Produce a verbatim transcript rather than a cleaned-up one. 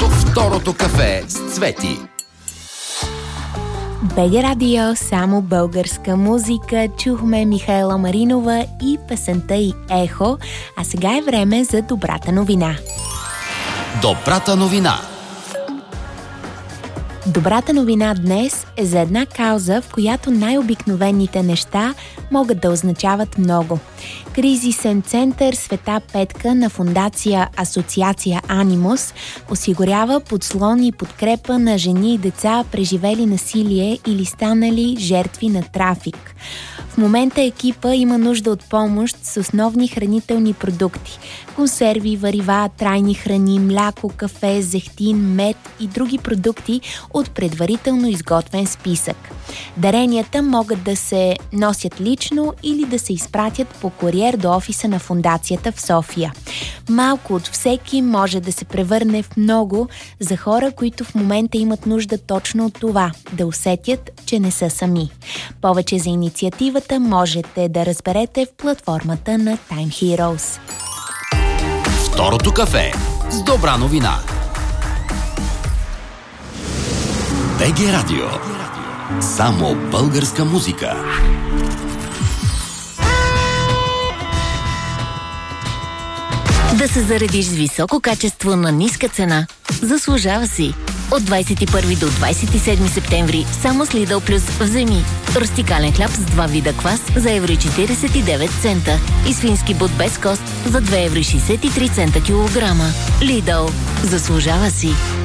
Второто кафе с Цвети. БГ Радио, само българска музика. Чухме Михаела Маринова и песента й Ехо. А сега е време за добрата новина. Добрата новина. Добрата новина днес е за една кауза, в която най-обикновените неща могат да означават много. Кризисен център Света Петка на фондация Асоциация Анимус осигурява подслон и подкрепа на жени и деца, преживели насилие или станали жертви на трафик. В момента екипа има нужда от помощ с основни хранителни продукти – консерви, варива, трайни храни, мляко, кафе, зехтин, мед и други продукти от предварително изготвен списък. Даренията могат да се носят лично или да се изпратят по куриер до офиса на фондацията в София. Малко от всеки може да се превърне в много за хора, които в момента имат нужда точно от това – да усетят, че не са сами. Повече за инициативата можете да разберете в платформата на Time Heroes. Второто кафе с добра новина. БГ Радио. Само българска музика. Да се заредиш с високо качество на ниска цена. Заслужава си. От двадесет и първи до двадесет и седми септември само с Lidl Plus вземи рустикален хляб с два вида квас за едно евро и четиридесет и девет цента и свински бут без кост за две евро и шестдесет и три цента килограма. Lidl. Заслужава си.